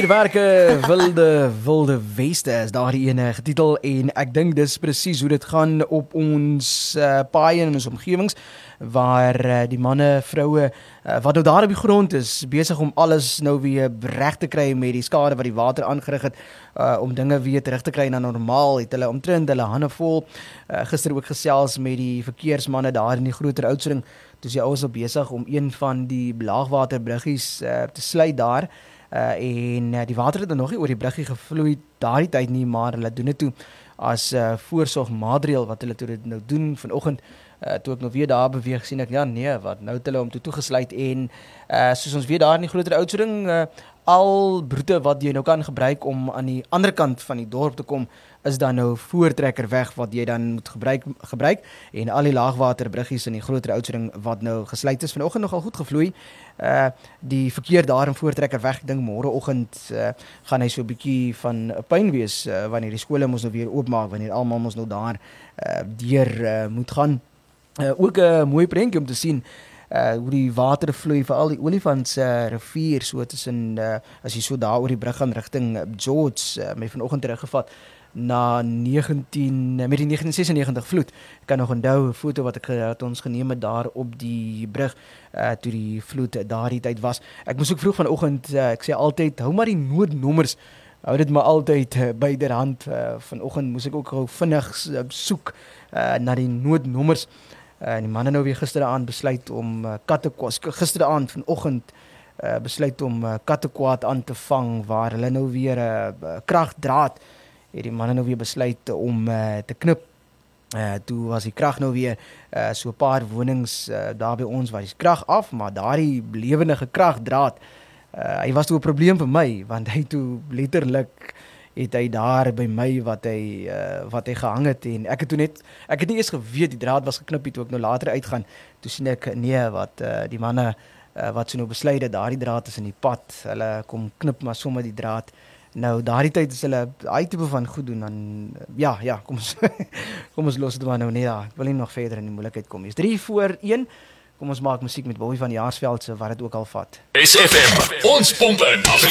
Vuurwerke, wilde weste is daardie ene getitel en ek dink dis presies hoe dit gaan op ons paaie en ons omgewings waar die manne, vroue wat nou daar op die grond is, besig om alles nou weer reg te kry met die skade wat die water aangerig het, om dinge weer terug te kry na normaal, het hulle omtrent hulle hande vol. Gister ook gesels met die verkeersmanne daar in die Groter Oudtshoorn, toe is jy ouens al besig om een van die laagwaterbruggies te sluit daar. En die water het nog nie oor die bruggie gevloei daardie tyd nie, maar hulle doen dit toe as voorsorgmaatreël wat hulle toe dit nou doen vanoggend. Toe ek nou weer daar beweeg, sien ek, ja nee, wat nou het hulle om toe toegesluit en soos ons weer daar in die Groter Oudtshoorn, al broete wat jy nou kan gebruik om aan die ander kant van die dorp te kom, is dan nou voortrekker weg wat jy dan moet gebruik en al die laagwaterbruggies in die Groter Oudtshoorn wat nou gesluit is, vanoggend nogal goed gevloei. Die verkeer daar in voortrekker weg, ek dink môreoggend gaan hy so 'n bietjie van 'n pyn wees wanneer die skole ons nou weer oopmaak, wanneer almal ons nou daar deur moet gaan. Ook 'n mooi prentjie om te sien hoe die water vloei, veral die Olifants rivier, so tussen, as jy so daar oor die brug gaan rigting George, my vanoggend teruggevat na met die 1996 vloed. Ek kan nog onthou 'n foto wat ons geneem het daar op die brug, toe die vloed daardie tyd was. Ek moes ook vroeg vanoggend, ek sê altyd, hou maar die noodnommers, hou dit maar altyd byderhand. Vanoggend moes ek ook gou vinnig soek na die noodnommers. Die manne nou weer gisteraand besluit om gisteraand vanoggend besluit om kattekwaad aan te vang, waar hulle nou weer 'n kragdraad het die manne nou weer besluit om te knip. Toe was die krag nou weer so 'n paar wonings daar by ons, waar die krag af, maar daardie lewendige kragdraad, hy was toe 'n probleem vir my, want hy toe letterlik het hy daar by my wat hy gehang het, en ek het nie eens geweet die draad was geknip, toe ek nou later uitgaan, toe sien ek, nee, wat die manne wat so nou besluit het, daardie draad is in die pad, hulle kom knip maar sommer die draad. Nou, daardie tyd is hulle daai tipe van goed doen, dan, ja, kom ons los dit maar nou net daar, ek wil nie nog verder in die moeilikheid kom. Is 3-4-1, kom ons maak musiek met Bobby van Jaarsveld se wat dit ook al vat. SFM, ons pomp in